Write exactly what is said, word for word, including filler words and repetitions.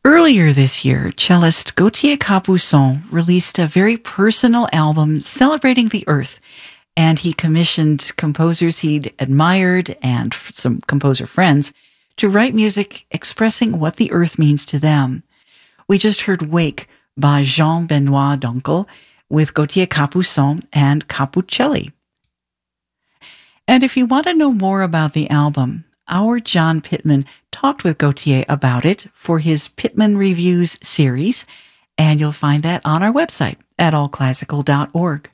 Earlier this year, cellist Gauthier Capuçon released a very personal album celebrating the earth, and he commissioned composers he'd admired and some composer friends to write music expressing what the earth means to them. We just heard Wake by Jean-Benoit Dunkel with Gauthier Capuçon and Capucelli. And if you want to know more about the album, our John Pittman talked with Gauthier about it for his Pittman Reviews series, and you'll find that on our website at all classical dot org.